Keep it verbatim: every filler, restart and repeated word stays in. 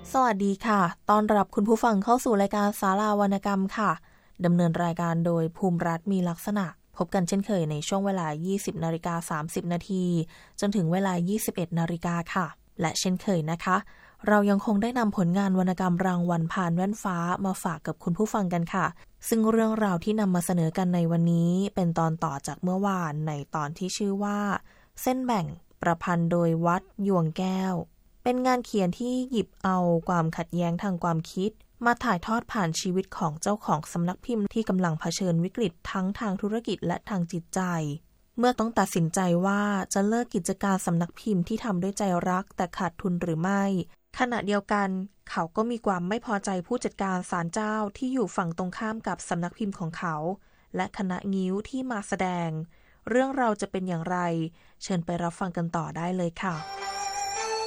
สวัสดีค่ะต้อนรับคุณผู้ฟังเข้าสู่รายการศาลาวรรณกรรมค่ะดำเนินรายการโดยภูมิรัตน์มีลักษณะพบกันเช่นเคยในช่วงเวลา ยี่สิบนาฬิกาสามสิบนาทีจนถึงเวลา ยี่สิบเอ็ดนาฬิกาค่ะและเช่นเคยนะคะเรายังคงได้นำผลงานวรรณกรรมรางวัลผ่านแว่นฟ้ามาฝากกับคุณผู้ฟังกันค่ะซึ่งเรื่องราวที่นำมาเสนอกันในวันนี้เป็นตอนต่อจากเมื่อวานในตอนที่ชื่อว่าเส้นแบ่งประพันธ์โดยวัดยวงแก้วเป็นงานเขียนที่หยิบเอาความขัดแย้งทางความคิดมาถ่ายทอดผ่านชีวิตของเจ้าของสำนักพิมพ์ที่กำลังเผชิญวิกฤตทั้งทางธุรกิจและทางจิตใจเมื่อต้องตัดสินใจว่าจะเลิกกิจการสำนักพิมพ์ที่ทำด้วยใจรักแต่ขาดทุนหรือไม่ขณะเดียวกันเขาก็มีความไม่พอใจผู้จัดการศาลเจ้าที่อยู่ฝั่งตรงข้ามกับสำนักพิมพ์ของเขาและคณะงิ้วที่มาแสดงเรื่องราวจะเป็นอย่างไรเชิญไปรับฟังกันต่อได้เลยค่ะ